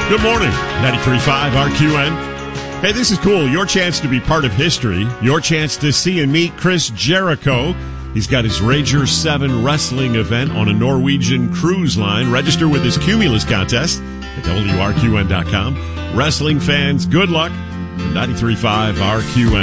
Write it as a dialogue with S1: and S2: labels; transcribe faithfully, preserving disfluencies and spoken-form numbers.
S1: Good morning, ninety-three point five R Q N. Hey, this is cool. Your chance to be part of history. Your chance to see and meet Chris Jericho. He's got his Rager seven wrestling event on a Norwegian cruise line. Register with his Cumulus contest at W R Q N dot com. Wrestling fans, good luck. ninety-three point five R Q N.